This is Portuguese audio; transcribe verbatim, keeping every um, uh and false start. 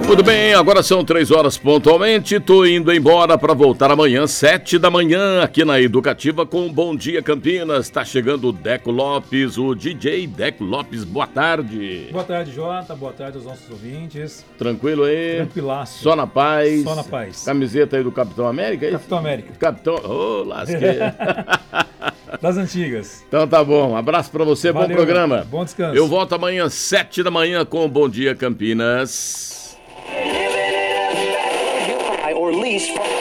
Muito bem, agora são três horas pontualmente. Tô indo embora para voltar amanhã, sete da manhã, aqui na Educativa com Bom Dia Campinas. Tá chegando o Deco Lopes, o D J Deco Lopes. Boa tarde. Boa tarde, Jota. Boa tarde aos nossos ouvintes. Tranquilo aí? Tranquilaço. Só na paz. Só na paz. Camiseta aí do Capitão América, é isso? Capitão América. Capitão. Ô, oh, lasqueira. Das antigas. Então tá bom. Um abraço pra você, Valeu, bom programa. Bom descanso. Eu volto amanhã, sete da manhã, com o Bom Dia Campinas. Or least